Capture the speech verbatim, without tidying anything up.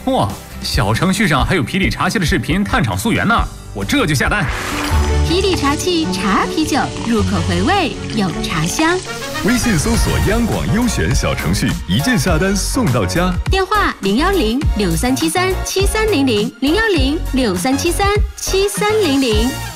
哇，小程序上还有啤酒茶器的视频探厂溯源呢，我这就下单。 啤酒茶器茶啤酒，入口回味有茶香。 微信搜索央广优选小程序，一键下单送到家。 电话零幺零六三七三七三零零零幺零六三七三七三零零。